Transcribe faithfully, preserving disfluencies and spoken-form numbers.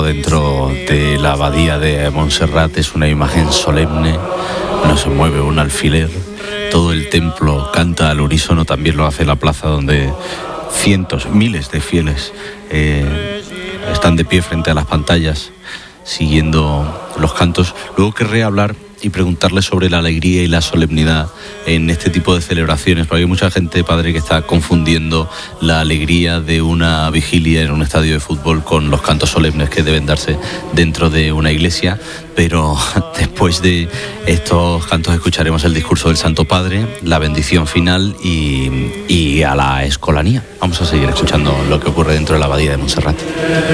Dentro de la abadía de Montserrat es una imagen solemne, no se mueve un alfiler, todo el templo canta al unísono, también lo hace la plaza donde cientos, miles de fieles eh, están de pie frente a las pantallas siguiendo los cantos. Luego querré hablar y preguntarle sobre la alegría y la solemnidad en este tipo de celebraciones, porque hay mucha gente, padre, que está confundiendo la alegría de una vigilia en un estadio de fútbol con los cantos solemnes que deben darse dentro de una iglesia. Pero después de estos cantos escucharemos el discurso del Santo Padre, la bendición final y, y a la escolanía. Vamos a seguir escuchando lo que ocurre dentro de la abadía de Montserrat.